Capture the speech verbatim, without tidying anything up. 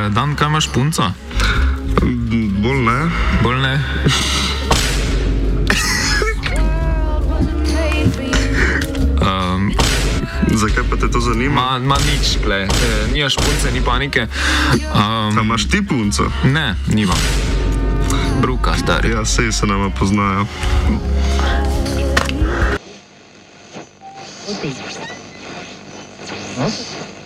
Dan, kaj imaš punco? Bolj ne. Bolj ne? Um, Zakaj pa te to zanima? ma, ma nič, gle. E, nimaš punce, ni panike. Um, A imaš ti punco? ne, nimam. Bruka, stari. Ja, sej se nama poznajo. Huh?